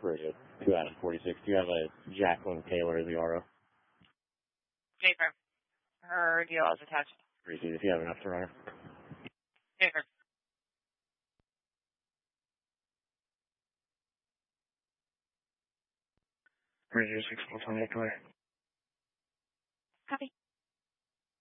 Radio 2 out of 46. Do you have a Jacqueline Taylor as the RO? Paper. Her deal is attached. Appreciate it. If you have enough to run her. Paper. Radio 6 clear. Copy.